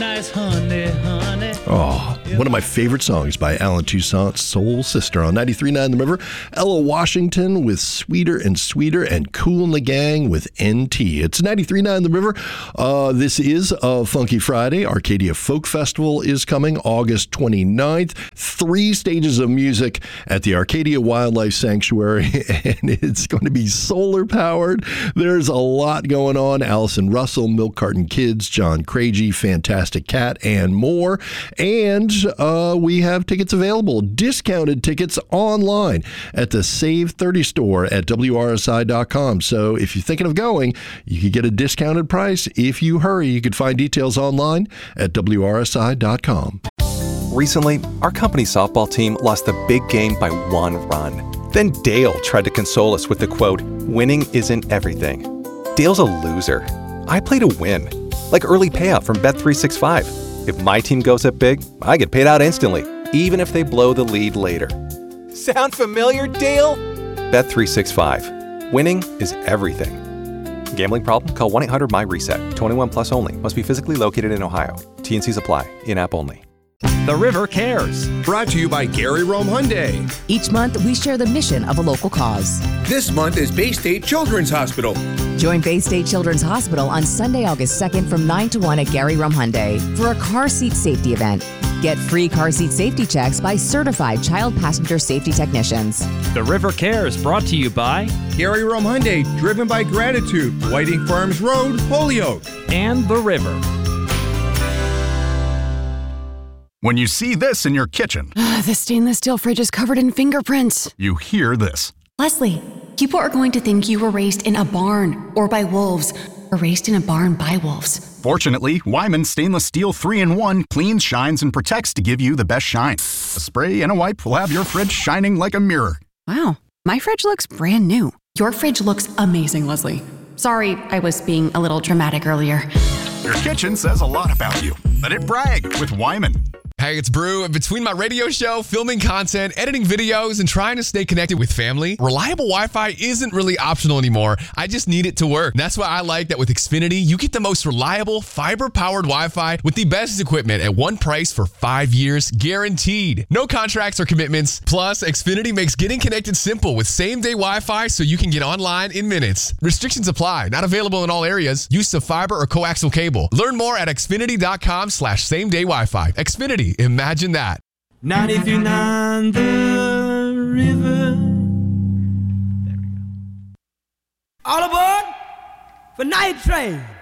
nice honey, honey. Oh, one of my favorite songs by Alan Toussaint, Soul Sister, on 93.9 The River. Ella Washington with Sweeter and Sweeter, and Kool and the Gang with NT. It's 93.9 The River. This is Funky Friday. Arcadia Folk Festival is coming August 29th. 3 stages of music at the Arcadia Wildlife Sanctuary, and it's going to be solar powered. There's a lot going on. Allison Russell, Milk Carton Kids, John Craigie, Fantastic Cat, and more. And we have tickets available, discounted tickets online at the Save 30 store at WRSI.com. So if you're thinking of going, you could get a discounted price. If you hurry, you could find details online at WRSI.com. Recently, our company softball team lost the big game by 1 run. Then Dale tried to console us with the quote, "Winning isn't everything." Dale's a loser. I play to win, like early payout from Bet365. If my team goes up big, I get paid out instantly, even if they blow the lead later. Sound familiar, Dale? Bet365. Winning is everything. Gambling problem? Call 1-800-MY-RESET. 21 plus only. Must be physically located in Ohio. T&Cs apply. In-app only. The River Cares. Brought to you by Gary Rome Hyundai. Each month, we share the mission of a local cause. This month is Bay State Children's Hospital. Join Bay State Children's Hospital on Sunday, August 2nd from 9 to 1 at Gary Rome Hyundai for a car seat safety event. Get free car seat safety checks by certified child passenger safety technicians. The River Cares, brought to you by Gary Rome Hyundai, driven by gratitude. Whiting Farms Road, Holyoke. and The River. When you see this in your kitchen, The stainless steel fridge is covered in fingerprints. you hear this. Leslie, people are going to think you were raised in a barn or by wolves, or raised in a barn by wolves. Fortunately, Wyman Stainless Steel 3-in-1 cleans, shines, and protects to give you the best shine. A spray and a wipe will have your fridge shining like a mirror. Wow, my fridge looks brand new. Your fridge looks amazing, Leslie. Sorry, I was being a little dramatic earlier. Your kitchen says a lot about you. Let it brag with Wyman. Hey, it's Brew. Between my radio show, filming content, editing videos, and trying to stay connected with family, reliable Wi-Fi isn't really optional anymore. I just need it to work. That's why I like that with Xfinity, you get the most reliable, fiber-powered Wi-Fi with the best equipment at one price for 5 years, guaranteed. No contracts or commitments. Plus, Xfinity makes getting connected simple with same-day Wi-Fi so you can get online in minutes. Restrictions apply. Not available in all areas. Use of fiber or coaxial cable. Learn more at xfinity.com/same-day Wi-Fi. Xfinity. Imagine that. 93.9 The River. All aboard for Night Train.